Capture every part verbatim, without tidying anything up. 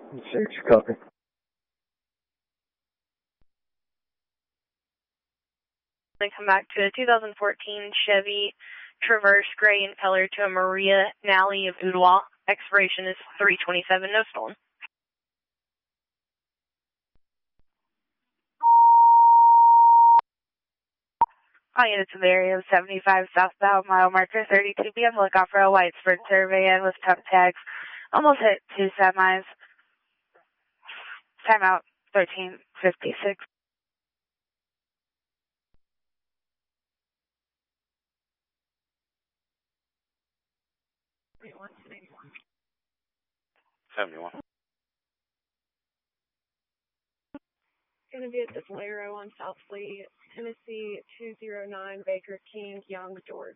Six, copy. They come back to a two thousand fourteen Chevy Traverse gray in color to a Maria Nally of Ooltewah. Expiration is three twenty-seven, no stolen. Hi, it's the area of seventy-five southbound, mile marker thirty-two P M Lookout for a white Sprinter van with top tags. Almost hit two semis. Timeout thirteen fifty-six. seventy-one. Going to be at the Valero on South Fleet, Tennessee two zero nine, Baker King, Young, George.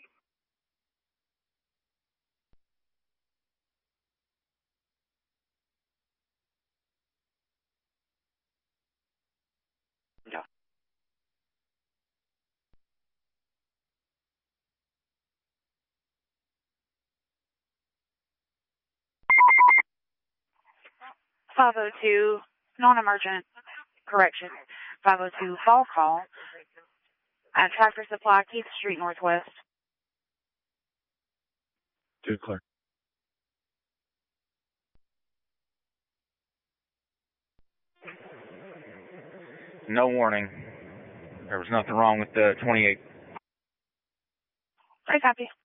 Yeah. five oh two, non-emergent, correction, five oh two fall call at Tractor Supply, Keith Street Northwest. Two clear. No warning. There was nothing wrong with the twenty-eight. I copy.